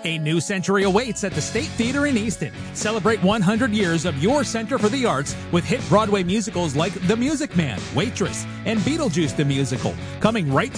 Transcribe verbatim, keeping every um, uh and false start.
A new century awaits at the State Theater in Easton. Celebrate one hundred years of your Center for the Arts with hit Broadway musicals like The Music Man, Waitress, and Beetlejuice the Musical. Coming right to